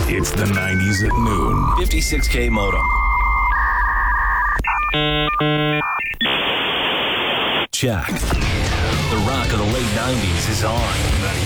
It's the 90s at noon. 56K modem. Check. The rock of the late 90s is on.